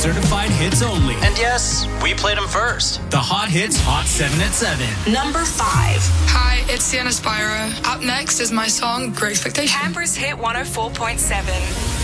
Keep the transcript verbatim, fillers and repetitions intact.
certified hits only. And yes, we played them first. The Hot Hits Hot seven at seven. Number five. Hi, it's Sienna Spyro. Up next is my song, Great Expectations. Canberra's Hit one oh four point seven.